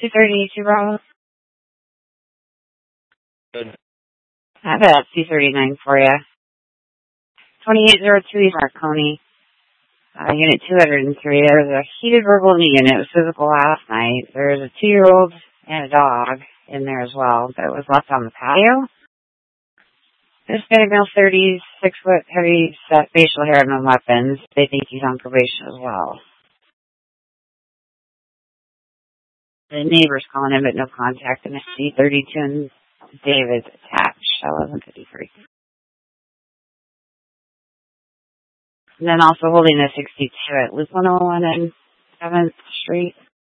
232 Bravo. Good. I have a C39 for you. 2802 East Marconi. Unit 203. There was a heated verbal in the unit. It was physical last night. There's a 2-year-old and a dog in there as well that was left on the patio. Hispanic male 30s, 6 foot, heavy set facial hair, no weapons. They think he's on probation as well. The neighbor's calling him, but no contact. And a C32 and David's attached. 1153. And then also holding a 62 at Loop 101 and 7th Street.